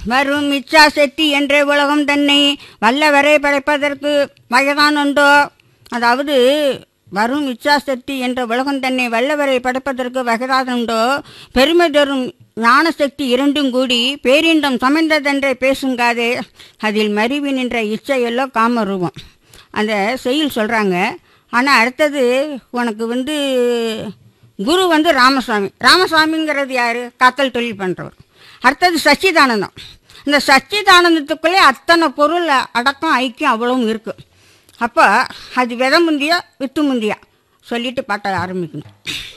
வரும் இச்சாசக்தி என்ற உலகம் தன்னை வல்லவரை படைப்பதற்கு வயதானுண்டோ. அதாவது வரும் இச்சாசக்தி என்ற உலகம் தன்னை வல்லவரை படைப்பதற்கு வகைதானுண்டோ. பெருமை தரும் ஞானசக்தி இரண்டும் கூடி பேரிண்டம் சமைந்ததென்றே பேசுங்காதே. அதில் மருவி நின்ற இச்சையெல்லோ காமரூபம். அந்த செய்யுள் சொல்கிறாங்க. ஆனால் அடுத்தது உனக்கு குரு ராமசாமி. ராமசாமிங்கிறது யார்? காத்தல் தொழில் பண்ணுறவர். அடுத்தது சச்சிதானந்தம். இந்த சச்சிதானந்தத்துக்குள்ளே அத்தனை பொருள் அடக்கம் ஐக்கியம் அவ்வளவும் இருக்குது. அப்போ அது விதை முந்தியா வித்து முந்தியா சொல்லிட்டு பாட்ட ஆரம்பிக்கணும்.